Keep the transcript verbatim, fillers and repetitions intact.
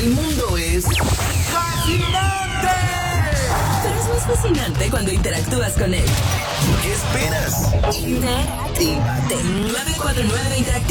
El mundo es fascinante. Pero es más fascinante cuando interactúas con él. ¿Qué esperas? Interactívate. nueve cuatro nueve Interactiva.